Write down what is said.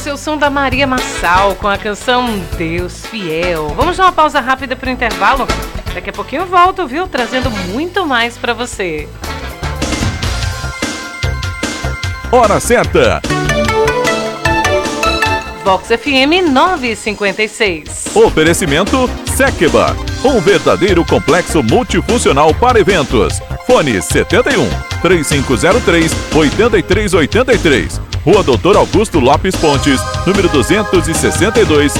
Seu som da Maria Marçal com a canção Deus Fiel. Vamos dar uma pausa rápida para o intervalo? Daqui a pouquinho eu volto, viu? Trazendo muito mais para você. Hora certa. Vox FM 956. Oferecimento Sekeba, um verdadeiro complexo multifuncional para eventos. Fone 71 3503 8383. Rua Doutor Augusto Lopes Pontes, número 262,